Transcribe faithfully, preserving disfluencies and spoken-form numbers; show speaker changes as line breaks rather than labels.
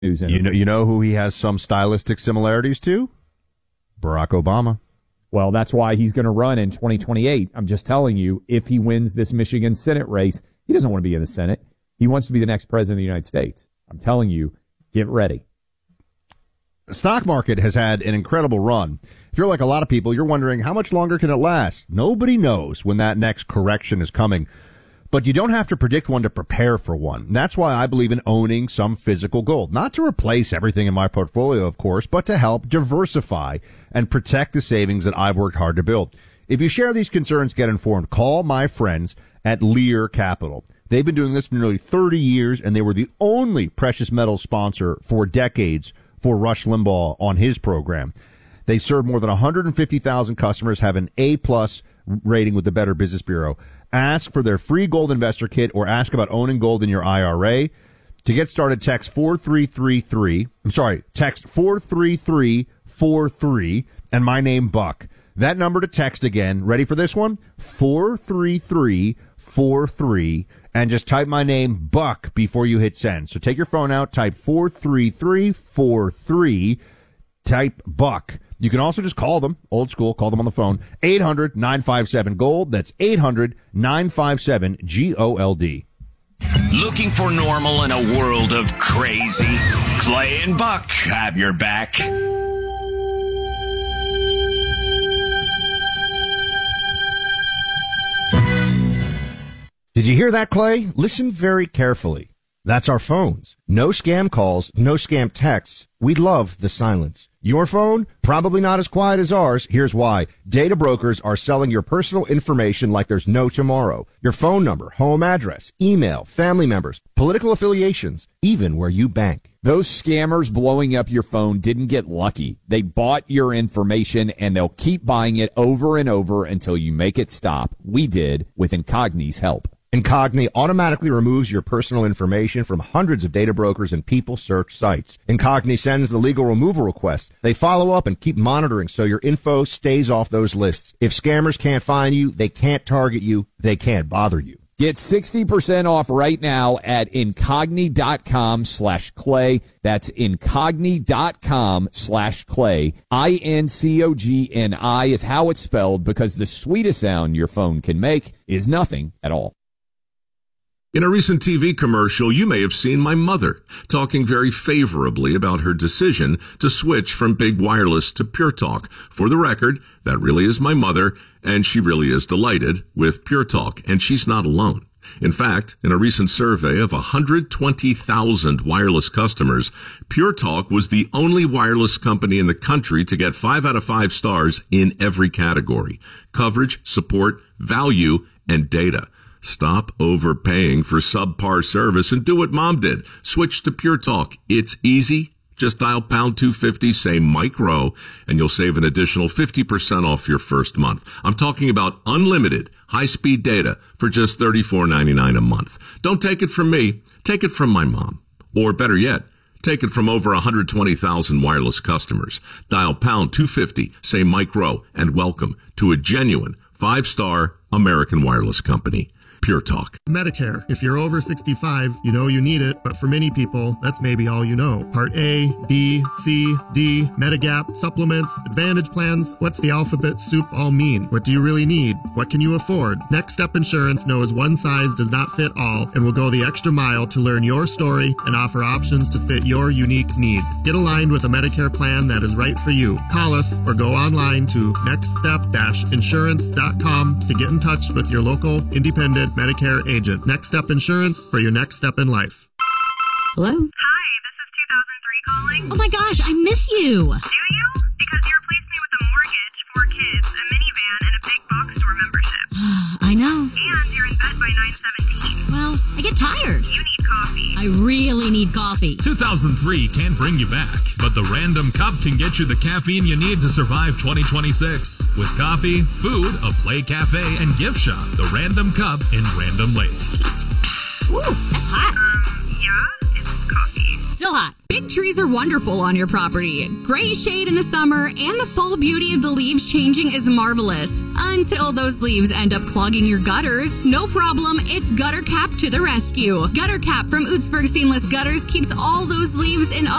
news
You know, you know who he has some stylistic similarities to? Barack Obama.
Well, that's why he's going to run in twenty twenty-eight. I'm just telling you, if he wins this Michigan Senate race, he doesn't want to be in the Senate. He wants to be the next president of the United States. I'm telling you, get ready.
The stock market has had an incredible run. If you're like a lot of people, you're wondering, how much longer can it last? Nobody knows when that next correction is coming. But you don't have to predict one to prepare for one. That's why I believe in owning some physical gold. Not to replace everything in my portfolio, of course, but to help diversify and protect the savings that I've worked hard to build. If you share these concerns, get informed. Call my friends at Lear Capital. They've been doing this for nearly thirty years, and they were the only precious metals sponsor for decades for Rush Limbaugh on his program. They serve more than one hundred fifty thousand customers, have an A-plus rating with the Better Business Bureau. Ask for their free gold investor kit or ask about owning gold in your I R A. To get started, text four three three three. I'm sorry, text four three three four three and my name Buck. That number to text again. Ready for this one? four three three four three and just type my name Buck before you hit send. So take your phone out, type four three three four three, type Buck. You can also just call them, old school, call them on the phone, eight hundred nine five seven gold. That's eight hundred nine five seven G O L D.
Looking for normal in a world of crazy? Clay and Buck have your back.
Did you hear that, Clay? Listen very carefully. That's our phones. No scam calls, no scam texts. We love the silence. Your phone? Probably not as quiet as ours. Here's why. Data brokers are selling your personal information like there's no tomorrow. Your phone number, home address, email, family members, political affiliations, even where you bank.
Those scammers blowing up your phone didn't get lucky. They bought your information, and they'll keep buying it over and over until you make it stop. We did with Incogni's help.
Incogni automatically removes your personal information from hundreds of data brokers and people search sites. Incogni sends the legal removal request. They follow up and keep monitoring so your info stays off those lists. If scammers can't find you, they can't target you, they can't bother you.
Get sixty percent off right now at Incogni.com slash Clay. That's Incogni.com slash Clay. I N C O G N I is how it's spelled, because the sweetest sound your phone can make is nothing at all.
In a recent T V commercial, you may have seen my mother talking very favorably about her decision to switch from Big Wireless to Pure Talk. For the record, that really is my mother, and she really is delighted with Pure Talk, and she's not alone. In fact, in a recent survey of one hundred twenty thousand wireless customers, Pure Talk was the only wireless company in the country to get five out of five stars in every category: coverage, support, value, and data. Stop overpaying for subpar service and do what Mom did. Switch to Pure Talk. It's easy. Just dial pound two fifty, say Mike Rowe, and you'll save an additional fifty percent off your first month. I'm talking about unlimited high-speed data for just thirty-four ninety-nine a month. Don't take it from me. Take it from my mom. Or better yet, take it from over one hundred twenty thousand wireless customers. Dial pound two fifty, say Mike Rowe, and welcome to a genuine five-star American wireless company. Pure Talk.
Medicare. If you're over sixty-five, you know you need it, but for many people, that's maybe all you know. Part A, B, C, D, Medigap, supplements, Advantage plans. What's the alphabet soup all mean? What do you really need? What can you afford? Next Step Insurance knows one size does not fit all and will go the extra mile to learn your story and offer options to fit your unique needs. Get aligned with a Medicare plan that is right for you. Call us or go online to next step insurance dot com to get in touch with your local independent Medicare agent. Next Step Insurance for your next step in life.
Hello?
Hi, this is two thousand three calling.
Oh my gosh, I miss you.
Do you? Because you replaced me with a mortgage, four kids, a minivan, and a big box store membership.
I know.
And you're in bed by nine seventeen.
Well, I get tired.
You need coffee.
I really need coffee.
two thousand three can bring you back, but the Random Cup can get you the caffeine you need to survive twenty twenty-six. With coffee, food, a play cafe, and gift shop, the Random Cup in Random Lake.
Ooh, that's hot.
Um, yeah, it's coffee.
Still hot.
Big trees are wonderful on your property. Gray shade in the summer and the fall beauty of the leaves changing is marvelous. Until those leaves end up clogging your gutters. No problem, it's Gutter Cap to the rescue. Gutter Cap from Utzberg Seamless Gutters keeps all those leaves in